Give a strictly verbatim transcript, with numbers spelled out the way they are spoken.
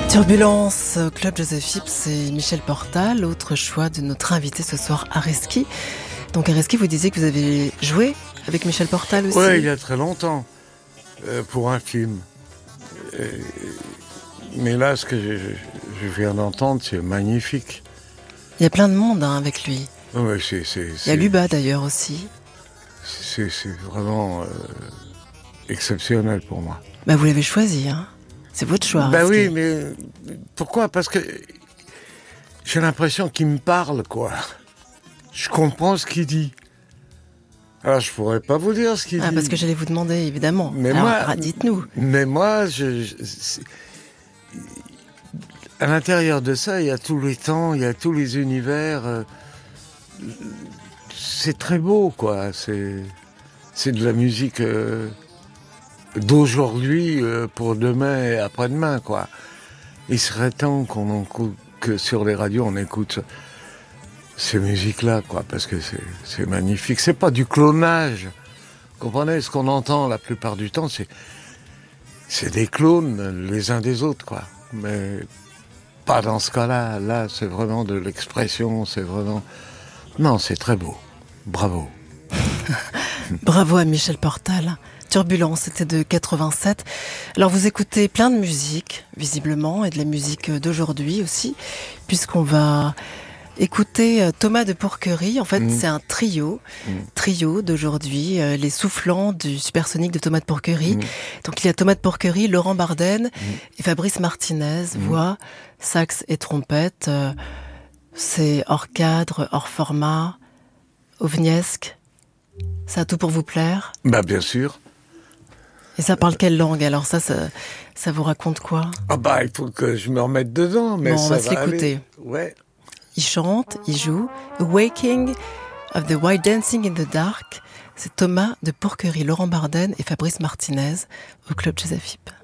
Turbulence au Club Joseph Hipp, c'est Michel Portal, autre choix de notre invité ce soir, Areski. Donc Areski, vous disiez que vous avez joué avec Michel Portal aussi. Oui, il y a très longtemps, euh, pour un film. Et, mais là, ce que je, je viens d'entendre, c'est magnifique. Il y a plein de monde hein, avec lui. Ouais, c'est, c'est, il y a c'est, Luba d'ailleurs aussi. C'est, c'est vraiment euh, exceptionnel pour moi. Bah, vous l'avez choisi, hein. C'est votre choix. Ben oui, mais pourquoi ? Parce que j'ai l'impression qu'il me parle, quoi. Je comprends ce qu'il dit. Alors, je pourrais pas vous dire ce qu'il ah, dit. Parce que j'allais vous demander, évidemment. Mais Alors, moi, dites-nous. Mais moi, je, je, à l'intérieur de ça, il y a tous les temps, il y a tous les univers. Euh, c'est très beau, quoi. C'est, c'est de la musique... Euh, d'aujourd'hui euh, pour demain et après-demain, quoi. Il serait temps qu'on écoute, que sur les radios on écoute ces musiques-là, quoi, parce que c'est, c'est magnifique. C'est pas du clonage. Vous comprenez ? Ce qu'on entend la plupart du temps, c'est, c'est des clones les uns des autres, quoi. Mais pas dans ce cas-là. Là, c'est vraiment de l'expression, c'est vraiment... Non, c'est très beau. Bravo. Bravo à Michel Portal. Turbulence, c'était de quatre-vingt-sept. Alors vous écoutez plein de musique, visiblement, et de la musique d'aujourd'hui aussi, puisqu'on va écouter Thomas de Porquerie. En fait, mmh. c'est un trio, mmh. trio d'aujourd'hui, euh, les soufflants du Supersonique de Thomas de Porquerie. Mmh. Donc il y a Thomas de Porquerie, Laurent Barden mmh. et Fabrice Martinez, mmh. voix, sax et trompette. Euh, c'est hors cadre, hors format, ovniesque. Ça a tout pour vous plaire ? Bah bien sûr. Et ça parle quelle langue ? Alors ça, ça, ça vous raconte quoi ? Ah bah, il faut que je me remette dedans, mais bon, ça on va, va se l'écouter. Aller. Ouais. Il chante, il joue. Waking of the White Dancing in the Dark. C'est Thomas de Porquerie, Laurent Barden et Fabrice Martinez au Club Joseph Hipp.